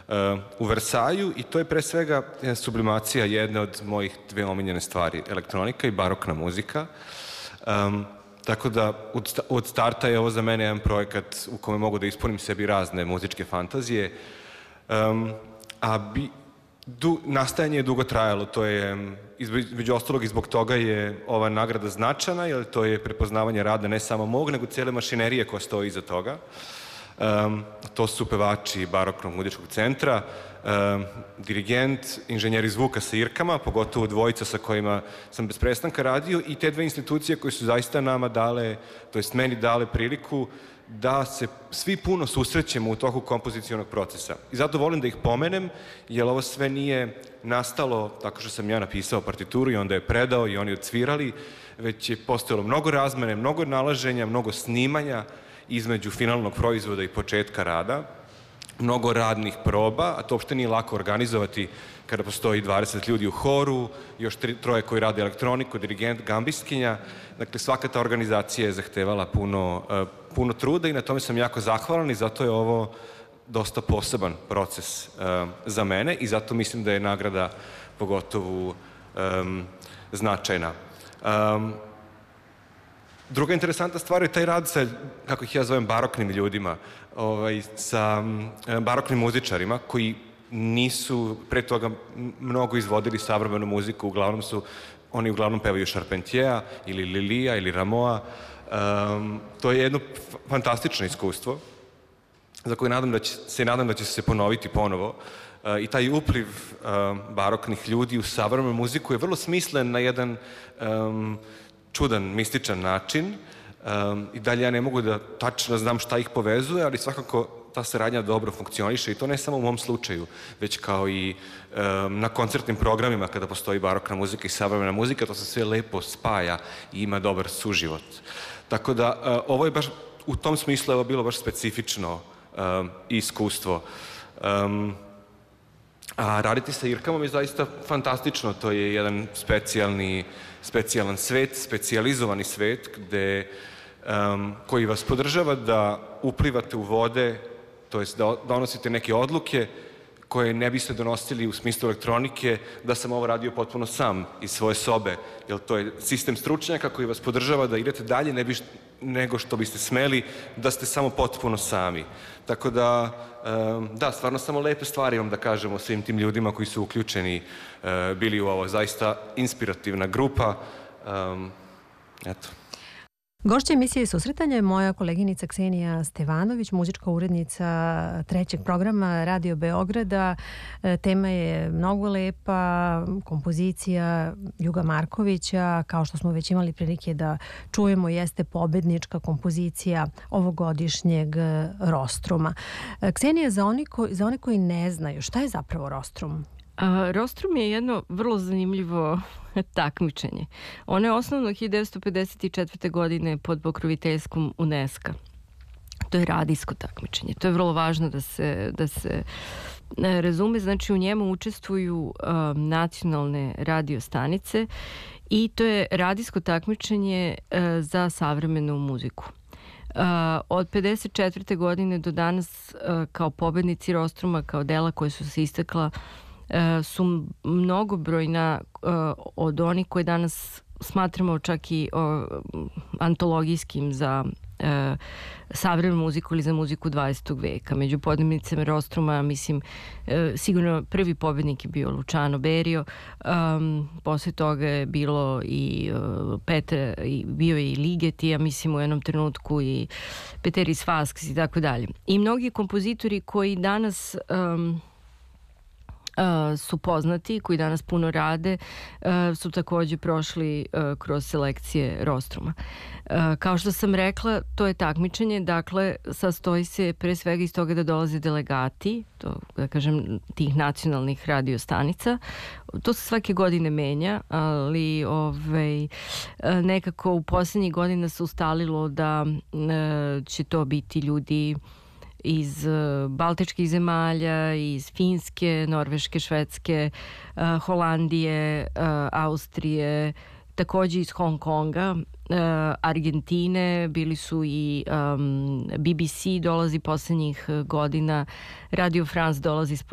u Versaju i to je pre svega sublimacija jedne od mojih dve omiljene stvari, elektronika i barokna muzika. Tako da od starta je ovo za mene jedan projekat u kome mogu da ispunim sebi razne muzičke fantazije, nastajanje je dugo trajalo, to je između ostalog i zbog toga je ova nagrada značajna, jer to je prepoznavanje rada ne samo mog, nego cijele mašinerije koja stoji iza toga. To su pevači Baroknog muzičkog centra, dirigent, inženjeri zvuka sa Irkama, pogotovo dvojica sa kojima sam bez prestanka radio i te dve institucije koje su zaista nama dale, to jest meni dale priliku da se svi puno susrećemo u toku kompozicionog procesa. I zato volim da ih pomenem, jer ovo sve nije nastalo tako što sam ja napisao partituru i onda je predao i oni odsvirali, već je postojalo mnogo razmene, mnogo nalaženja, mnogo snimanja između finalnog proizvoda i početka rada, mnogo radnih proba, a to uopšte nije lako organizovati kada postoji 20 ljudi u horu, još troje koji rade elektroniku, dirigent, gambistkinja. Dakle, svaka ta organizacija je zahtevala puno truda i na tome sam jako zahvalan i zato je ovo dosta poseban proces za mene i zato mislim da je nagrada pogotovo značajna. Druga interesantna stvar je taj rad sa, kako ih ja zovem, baroknim ljudima, sa baroknim muzičarima koji nisu pre toga mnogo izvodili savremenu muziku, oni uglavnom pevaju Charpentiera ili Lilija ili Ramoa. To je jedno fantastično iskustvo za koje nadam da će se ponoviti ponovo. I taj upliv baroknih ljudi u savremenu muziku je vrlo smislen na jedan čudan, mističan način. I dalje ja ne mogu da tačno znam šta ih povezuje, ali svakako ta saradnja dobro funkcioniše i to ne samo u mom slučaju, već kao i na koncertnim programima kada postoji barokna muzika i savremena muzika, to se sve lepo spaja i ima dobar suživot. Tako da ovo je baš, u tom smislu je bilo baš specifično iskustvo. A raditi sa Irkama je zaista fantastično, to je jedan specijalan svet, specijalizovani svet koji vas podržava da uplivate u vode, to jest da donosite neke odluke koje ne biste donosili u smislu elektronike, da sam ovo radio potpuno sam iz svoje sobe, jer to je sistem stručnjaka koji vas podržava da idete dalje nego što biste smeli da ste samo potpuno sami. Tako da, stvarno samo lepe stvari vam da kažemo svim tim ljudima koji su uključeni bili u ovo. Zaista inspirativna grupa. Eto. Gošća emisije Susretanja je moja koleginica Ksenija Stevanović, muzička urednica trećeg programa Radio Beograda. Tema je mnogo lepa, kompozicija Juga Markovića, kao što smo već imali prilike da čujemo, jeste pobednička kompozicija ovogodišnjeg Rostruma. Ksenija, za one koji ne znaju, šta je zapravo Rostrum? Rostrum je jedno vrlo zanimljivo takmičenje. Ono je osnovno 1954. godine pod pokroviteljstvom UNESCO. To je radijsko takmičenje. To je vrlo važno da se razume. Znači, u njemu učestvuju nacionalne radio stanice i to je radijsko takmičenje za savremenu muziku. Od 54. godine do danas kao pobednici Rostruma, kao dela koje su se istakla, su mnogobrojna od onih koje danas smatramo čak i antologijskim za savremenu muziku ili za muziku 20. veka. Među pobednicima Rostruma, mislim, sigurno prvi pobednik je bio Luciano Berio, posle toga je bilo i Petar, bio je i Ligeti, ja mislim u jednom trenutku i Peteris Vasks i tako dalje. I mnogi kompozitori koji danas su poznati, koji danas puno rade, su takođe prošli kroz selekcije Rostruma. Kao što sam rekla, to je takmičenje, dakle, sastoji se pre svega iz toga da dolaze delegati, to, da kažem, tih nacionalnih radio stanica. To se svake godine menja, ali nekako u poslednjih godina se ustalilo da će to biti ljudi iz baltičkih zemalja, iz Finske, Norveške, Švedske, Holandije, Austrije, takođe iz Hong Konga, Argentine, bili su i BBC dolazi poslednjih godina, Radio France dolazi